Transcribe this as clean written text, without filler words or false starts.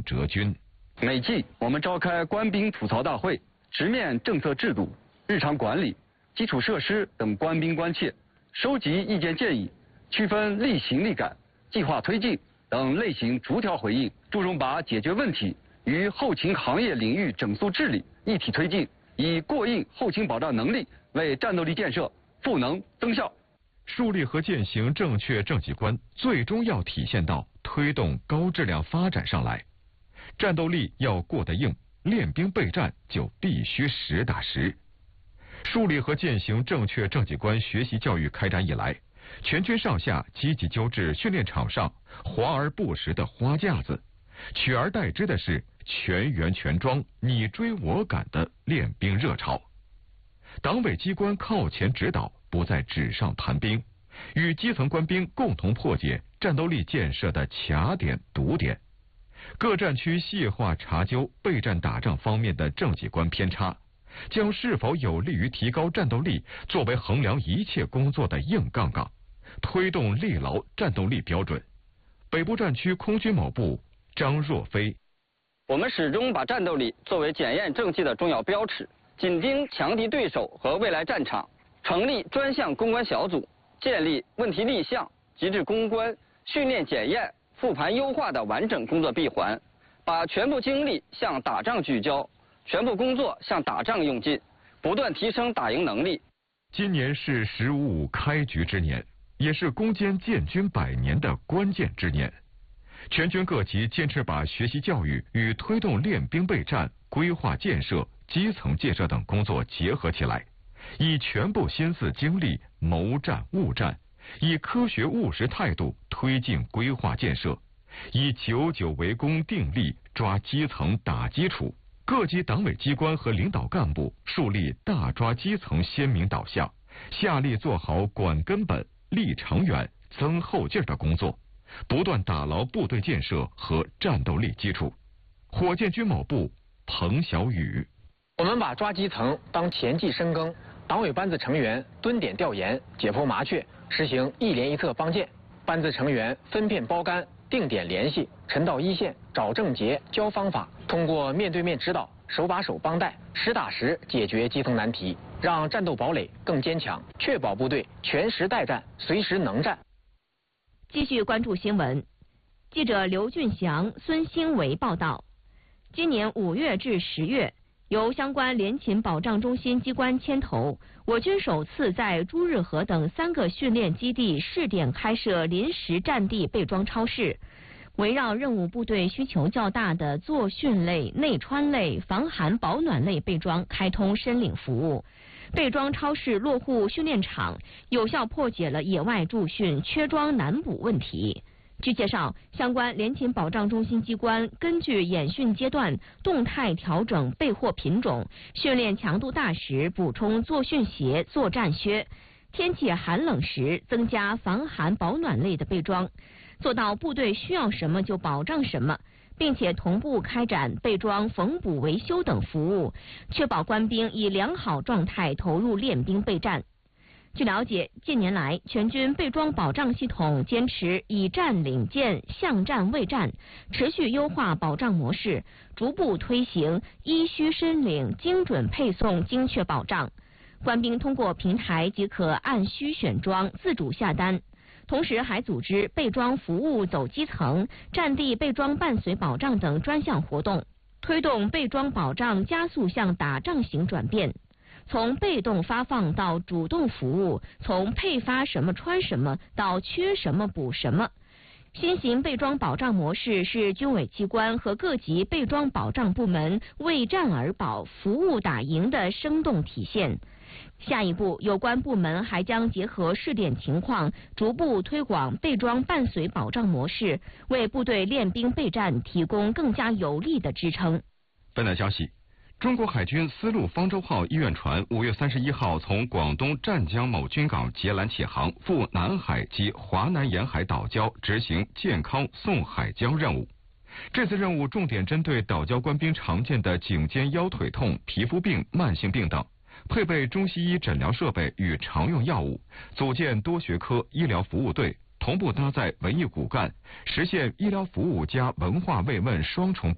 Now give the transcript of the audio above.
哲君。 每季我们召开官兵吐槽大会，直面政策制度、日常管理、基础设施等官兵关切，收集意见建议，区分立行立改、计划推进等类型，逐条回应，注重把解决问题与后勤行业领域整肃治理一体推进，以过硬后勤保障能力为战斗力建设赋能增效。 树立和践行正确政绩观，最终要体现到推动高质量发展上来。战斗力要过得硬，练兵备战就必须实打实。树立和践行正确政绩观学习教育开展以来，全军上下积极纠治训练场上华而不实的花架子，取而代之的是全员全装、你追我赶的练兵热潮。党委机关靠前指导，不在纸上谈兵，与基层官兵共同破解战斗力建设的卡点堵点。各战区细化查究备战打仗方面的政绩观偏差，将是否有利于提高战斗力作为衡量一切工作的硬杠杠，推动立牢战斗力标准。北部战区空军某部张若飞： 我们始终把战斗力作为检验政绩的重要标尺，紧盯强敌对手和未来战场，成立专项攻关小组，建立问题立项、机制攻关、训练检验、复盘优化的完整工作闭环，把全部精力向打仗聚焦，全部工作向打仗用尽，不断提升打赢能力。 今年是10.55开局之年，也是攻坚建军100年的关键之年。全军各级坚持把学习教育与推动练兵备战、规划建设、基层建设等工作结合起来，以全部心思精力谋战务战，以科学务实态度推进规划建设，以久为功定力抓基层打基础。各级党委机关和领导干部树立大抓基层鲜明导向，下力做好管根本、立长远、增后劲的工作，不断打牢部队建设和战斗力基础。火箭军某部彭小雨： 我们把抓基层当前期深耕，党委班子成员蹲点调研，解剖麻雀，实行一连一策帮建，班子成员分片包干，定点联系，沉到一线，找症结，教方法，通过面对面指导、手把手帮带，实打实解决基层难题，让战斗堡垒更坚强，确保部队全时待战，随时能战。 继续关注新闻。记者刘俊祥、孙兴维报道，今年5月至10月，由相关联勤保障中心机关牵头，我军首次在朱日和等3个训练基地试点开设临时战地备装超市，围绕任务部队需求较大的作训类、内穿类、防寒保暖类备装开通申领服务。备装超市落户训练场，有效破解了野外驻训缺装难补问题。据介绍，相关联勤保障中心机关根据演训阶段动态调整备货品种，训练强度大时补充作训鞋、作战靴，天气寒冷时增加防寒保暖类的备装，做到部队需要什么就保障什么，并且同步开展备装缝补维修等服务，确保官兵以良好状态投入练兵备战。据了解，近年来全军备装保障系统坚持以战领建、向战卫战，持续优化保障模式，逐步推行依需申领、精准配送、精确保障。官兵通过平台即可按需选装，自主下单。同时还组织备装服务走基层、战地备装伴随保障等专项活动，推动备装保障加速向打仗型转变。从被动发放到主动服务，从配发什么穿什么到缺什么补什么。新型备装保障模式是军委机关和各级备装保障部门为战而保、服务打赢的生动体现。下一步，有关部门还将结合试点情况，逐步推广备装伴随保障模式，为部队练兵备战提供更加有力的支撑。 本台消息，中国海军丝路方舟号医院船5月31号从广东湛江某军港截拦起航，赴南海及华南沿海岛礁执行健康送海礁任务。这次任务重点针对岛礁官兵常见的颈肩腰腿痛、皮肤病、慢性病等，配备中西医诊疗设备与常用药物，组建多学科医疗服务队，同步搭载文艺骨干，实现医疗服务加文化慰问双重